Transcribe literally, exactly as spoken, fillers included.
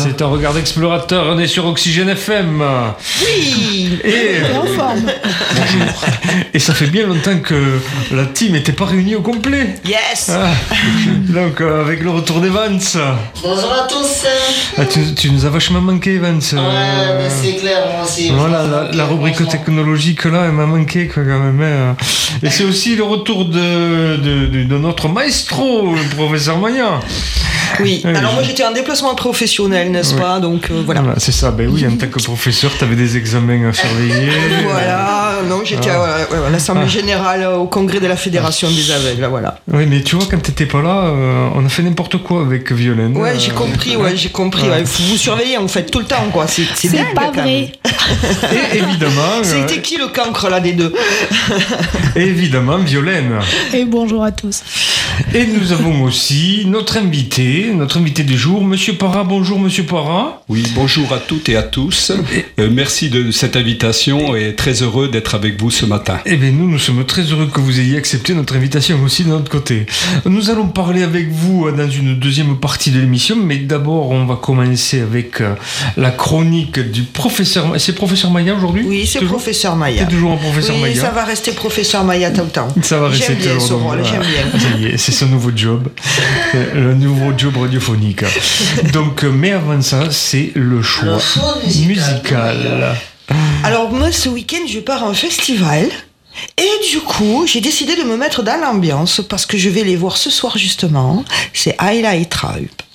C'est un regard d'explorateur, on est sur Oxygène F M. Oui. Et, en forme. Bonjour. Et ça fait bien longtemps que la team n'était pas réunie au complet. Yes. Ah, donc euh, avec le retour d'Evans. Bonjour à tous. Ah, tu, tu nous as vachement manqué, Evans. Ouais, mais c'est clair, moi aussi. Voilà, la, la rubrique technologique là, elle m'a manqué quoi, quand même. Hein. Et c'est aussi le retour de, de, de, de notre maestro, le professeur Maya. Oui, oui, alors moi j'étais en déplacement professionnel, n'est-ce oui. pas, donc euh, voilà. voilà. C'est ça, ben oui, en tant que professeur, tu avais des examens à surveiller. Voilà, non, j'étais ah. à, à l'Assemblée ah. Générale au congrès de la Fédération ah. des aveugles, voilà. Oui, mais tu vois, quand t'étais pas là, euh, on a fait n'importe quoi avec Violaine. Ouais, j'ai compris, ouais, j'ai compris. Ouais. Faut vous surveiller en fait tout le temps, quoi. C'est, c'est, c'est pas vrai. Et évidemment. C'était qui le cancre là des deux? Et évidemment, Violaine. Et bonjour à tous. Et nous avons aussi notre invité, notre invité du jour, Monsieur Parra. Bonjour, Monsieur Parra. Oui, bonjour à toutes et à tous. Euh, merci de cette invitation et très heureux d'être avec vous ce matin. Eh bien, nous, nous sommes très heureux que vous ayez accepté notre invitation aussi de notre côté. Nous allons parler avec vous dans une deuxième partie de l'émission, mais d'abord, on va commencer avec la chronique du professeur. C'est professeur Maya aujourd'hui? Oui, c'est toujours professeur Maya. C'est toujours un professeur oui, Maya. Ça va rester professeur Maya tout le temps. Ça va rester j'aime bien toujours. ce rôle, voilà. J'aime bien. Ça y est, c'est son nouveau job, le nouveau job radiophonique. Donc, mais avant ça, c'est le choix, le choix musical. musical. Alors moi, ce week-end, je pars à un festival. Et du coup, j'ai décidé de me mettre dans l'ambiance parce que je vais les voir ce soir justement. C'est Ayla et Traub.